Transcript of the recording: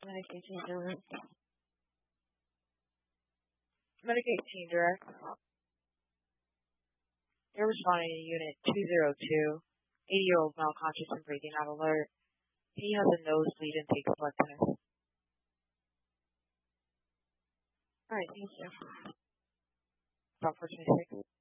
Medicaid team direct. Medicaid team direct. You're responding to Unit 202. 80-year-old male conscious and breathing out alert. He has a nosebleed and takes blood test. Alright, thank you. About 426.